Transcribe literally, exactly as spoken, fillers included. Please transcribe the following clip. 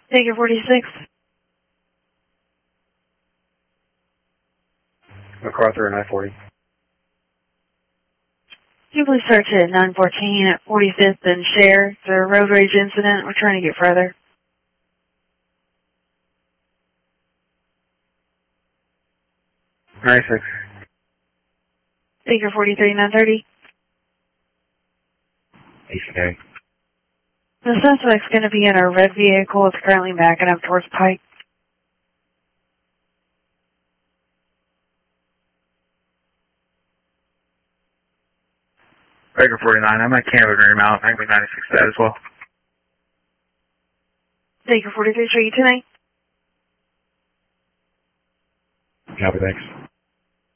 Baker forty-six. MacArthur and I forty. Can you please search at nine fourteen at forty-fifth and share the road rage incident? We're trying to get further. ninety-six. Baker forty-three, nine thirty. A C K. The suspect's going to be in a red vehicle. It's currently backing up towards Pike. Baker forty-nine, I'm at Canada Green Mountain, Angry ninety-six dead as well. Baker forty-three, three tonight. Copy, thanks.